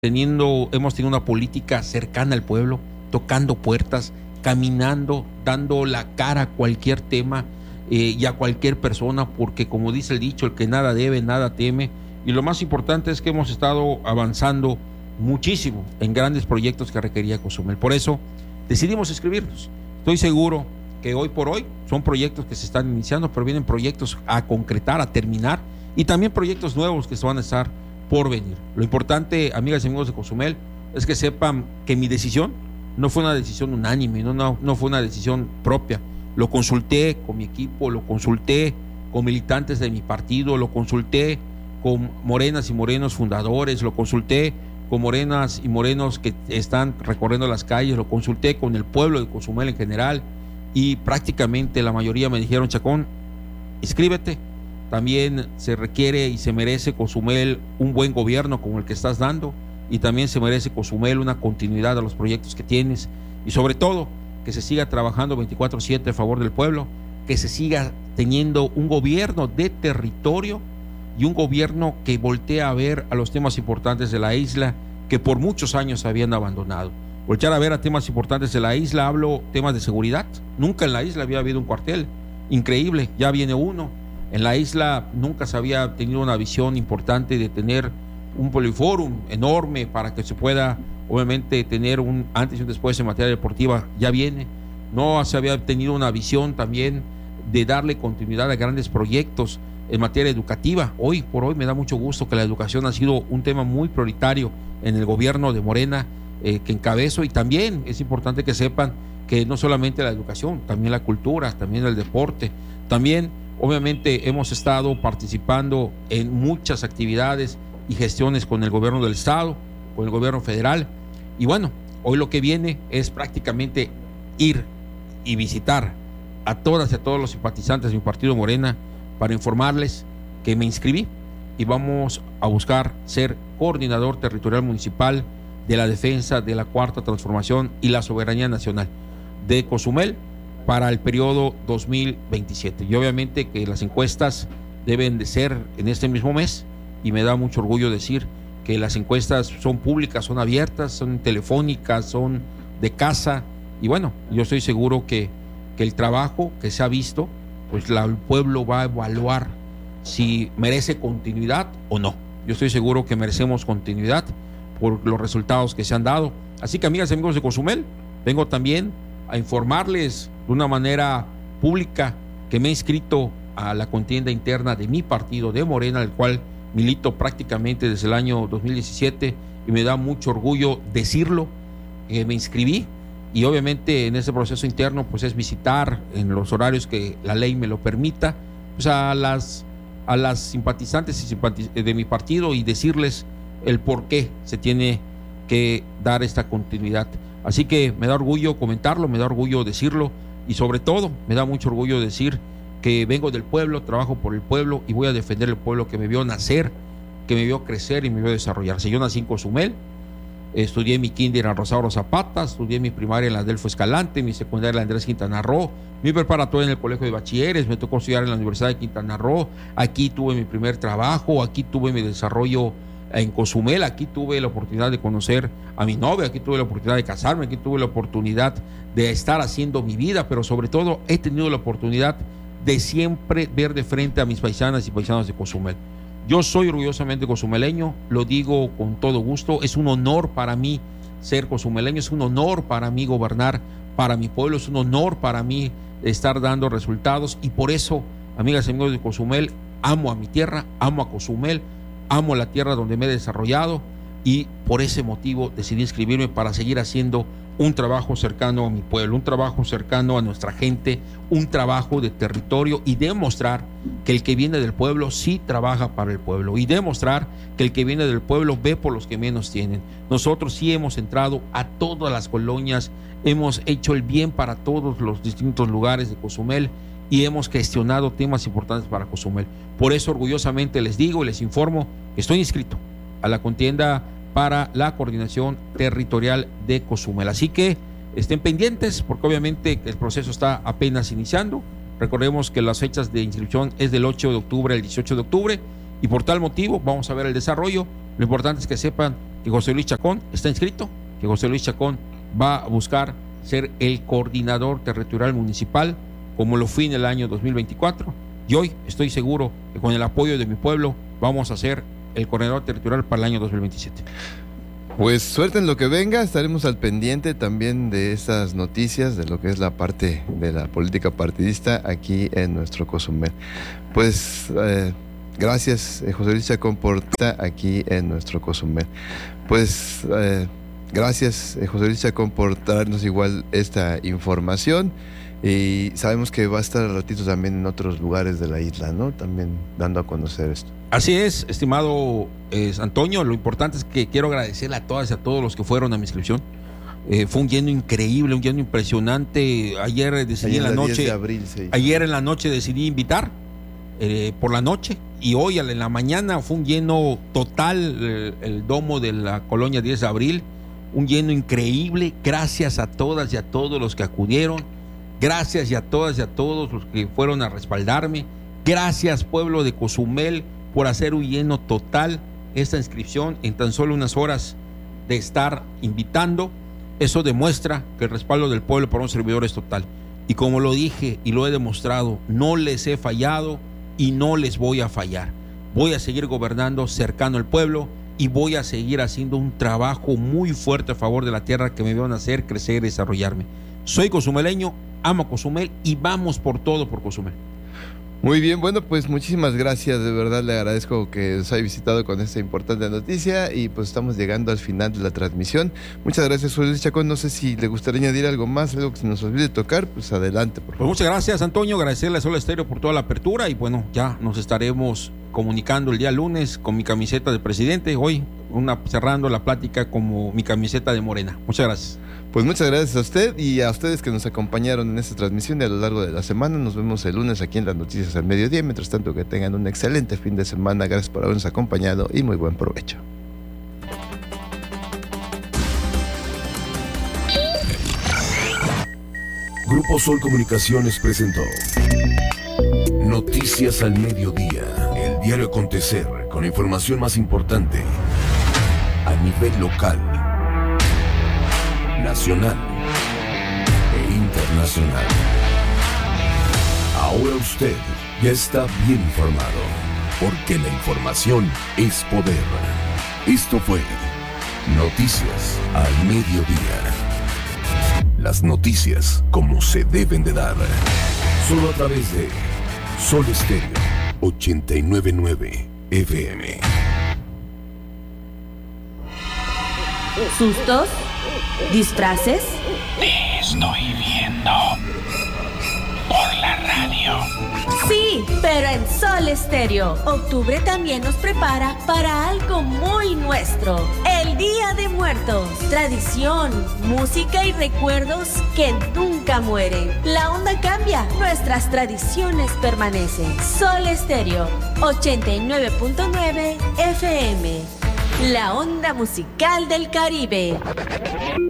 hemos tenido una política cercana al pueblo, tocando puertas, caminando, dando la cara a cualquier tema y a cualquier persona, porque como dice el dicho, el que nada debe, nada teme. Y lo más importante es que hemos estado avanzando muchísimo en grandes proyectos que requería Cozumel. Por eso decidimos inscribirnos. Estoy seguro que hoy por hoy son proyectos que se están iniciando, pero vienen proyectos a concretar, a terminar, y también proyectos nuevos que se van a estar por venir. Lo importante, amigas y amigos de Cozumel, es que sepan que mi decisión no fue una decisión unánime, no fue una decisión propia. Lo consulté con mi equipo, lo consulté con militantes de mi partido, lo consulté con morenas y morenos fundadores, lo consulté con morenas y morenos que están recorriendo las calles, lo consulté con el pueblo de Cozumel en general, y prácticamente la mayoría me dijeron: Chacón, inscríbete. También se requiere y se merece Cozumel un buen gobierno como el que estás dando, y también se merece Cozumel una continuidad a los proyectos que tienes, y sobre todo que se siga trabajando 24/7 a favor del pueblo, que se siga teniendo un gobierno de territorio y un gobierno que voltea a ver a los temas importantes de la isla que por muchos años habían abandonado. Voltear a ver a temas importantes de la isla, hablo temas de seguridad. Nunca en la isla había habido un cuartel, increíble, ya viene uno. En la isla nunca se había tenido una visión importante de tener un poliforum enorme para que se pueda, obviamente, tener un antes y un después en materia deportiva, ya viene. No se había tenido una visión también de darle continuidad a grandes proyectos en materia educativa. Hoy por hoy me da mucho gusto que la educación ha sido un tema muy prioritario en el gobierno de Morena que encabezo, y también es importante que sepan que no solamente la educación, también la cultura, también el deporte, también obviamente hemos estado participando en muchas actividades y gestiones con el gobierno del estado, con el gobierno federal, y bueno, hoy lo que viene es prácticamente ir y visitar a todas y a todos los simpatizantes de mi partido Morena para informarles que me inscribí y vamos a buscar ser coordinador territorial municipal de la defensa de la Cuarta Transformación y la soberanía nacional de Cozumel para el periodo 2027. Y obviamente que las encuestas deben de ser en este mismo mes, y me da mucho orgullo decir que las encuestas son públicas, son abiertas, son telefónicas, son de casa, y bueno, yo estoy seguro que el trabajo que se ha visto, pues el pueblo va a evaluar si merece continuidad o no. Yo estoy seguro que merecemos continuidad por los resultados que se han dado. Así que, amigas y amigos de Cozumel, vengo también a informarles de una manera pública que me he inscrito a la contienda interna de mi partido de Morena, el cual milito prácticamente desde el año 2017, y me da mucho orgullo decirlo, que me inscribí, y obviamente en ese proceso interno pues es visitar en los horarios que la ley me lo permita, pues a las simpatizantes de mi partido, y decirles el por qué se tiene que dar esta continuidad. Así que me da orgullo comentarlo, me da orgullo decirlo, y sobre todo me da mucho orgullo decir que vengo del pueblo, trabajo por el pueblo y voy a defender el pueblo que me vio nacer, que me vio crecer y me vio desarrollarse. Yo nací en Cozumel, estudié mi kinder en Rosauro Zapata, estudié mi primaria en la Adelfo Escalante, mi secundaria en la Andrés Quintana Roo, mi preparatoria en el Colegio de Bachilleres, me tocó estudiar en la Universidad de Quintana Roo, aquí tuve mi primer trabajo, aquí tuve mi desarrollo en Cozumel, aquí tuve la oportunidad de conocer a mi novia, aquí tuve la oportunidad de casarme, aquí tuve la oportunidad de estar haciendo mi vida, pero sobre todo he tenido la oportunidad de siempre ver de frente a mis paisanas y paisanos de Cozumel. Yo soy orgullosamente cozumeleño, lo digo con todo gusto, es un honor para mí ser cozumeleño, es un honor para mí gobernar para mi pueblo, es un honor para mí estar dando resultados, y por eso, amigas y amigos de Cozumel, amo a mi tierra, amo a Cozumel, amo la tierra donde me he desarrollado, y por ese motivo decidí inscribirme para seguir haciendo un trabajo cercano a mi pueblo, un trabajo cercano a nuestra gente, un trabajo de territorio, y demostrar que el que viene del pueblo sí trabaja para el pueblo, y demostrar que el que viene del pueblo ve por los que menos tienen. Nosotros sí hemos entrado a todas las colonias, hemos hecho el bien para todos los distintos lugares de Cozumel y hemos gestionado temas importantes para Cozumel. Por eso orgullosamente les digo y les informo que estoy inscrito a la contienda para la coordinación territorial de Cozumel. Así que estén pendientes, porque obviamente el proceso está apenas iniciando. Recordemos que las fechas de inscripción es del 8 de octubre al 18 de octubre, y por tal motivo vamos a ver el desarrollo. Lo importante es que sepan que José Luis Chacón está inscrito, que José Luis Chacón va a buscar ser el coordinador territorial municipal, como lo fui en el año 2024, y hoy estoy seguro que con el apoyo de mi pueblo vamos a ser el coordinador territorial para el año 2027. Pues suerte en lo que venga, estaremos al pendiente también de estas noticias, de lo que es la parte de la política partidista aquí en nuestro Cozumel. Pues gracias, José Luis Chacón, por estar aquí en nuestro Cozumel. Pues gracias, José Luis Chacón, por traernos igual esta información. Y sabemos que va a estar al ratito también en otros lugares de la isla, ¿no? También dando a conocer esto. Así es, estimado Antonio. Lo importante es que quiero agradecerle a todas y a todos los que fueron a mi inscripción. Fue un lleno increíble, un lleno impresionante. Ayer decidí en la noche. 10 de abril, ayer en la noche decidí invitar por la noche, y hoy en la mañana fue un lleno total, el domo de la colonia 10 de abril. Un lleno increíble. Gracias a todas y a todos los que acudieron. Gracias y a todas y a todos los que fueron a respaldarme. Gracias, pueblo de Cozumel, por hacer un lleno total. Esta inscripción en tan solo unas horas de estar invitando, eso demuestra que el respaldo del pueblo para un servidor es total. Y como lo dije y lo he demostrado, no les he fallado y no les voy a fallar. Voy a seguir gobernando cercano al pueblo y voy a seguir haciendo un trabajo muy fuerte a favor de la tierra que me vieron hacer crecer y desarrollarme. Soy cozumeleño, amo Cozumel y vamos por todo por Cozumel. Muy bien, bueno, pues muchísimas gracias, de verdad le agradezco que nos haya visitado con esta importante noticia y pues estamos llegando al final de la transmisión. Muchas gracias, José Luis Chacón, no sé si le gustaría añadir algo más, algo que se nos olvide tocar, pues adelante, por favor. Pues muchas gracias, Antonio, agradecerle a Sol Estéreo por toda la apertura y bueno, ya nos estaremos comunicando el día lunes con mi camiseta de presidente, hoy cerrando la plática como mi camiseta de Morena. Muchas gracias. Pues muchas gracias a usted y a ustedes que nos acompañaron en esta transmisión y a lo largo de la semana. Nos vemos el lunes aquí en las Noticias al Mediodía. Mientras tanto, que tengan un excelente fin de semana. Gracias por habernos acompañado y muy buen provecho. Grupo Sol Comunicaciones presentó Noticias al Mediodía, el diario acontecer con la información más importante a nivel local, nacional e internacional. Ahora usted ya está bien informado, porque la información es poder. Esto fue Noticias al Mediodía. Las noticias como se deben de dar. Solo a través de Sol Estéreo 89.9 FM. ¿Sustos? ¿Disfraces? Te estoy viendo por la radio. Sí, pero en Sol Estéreo. Octubre también nos prepara para algo muy nuestro. El Día de Muertos. Tradición, música y recuerdos que nunca mueren. La onda cambia, nuestras tradiciones permanecen. Sol Estéreo 89.9 FM. La onda musical del Caribe.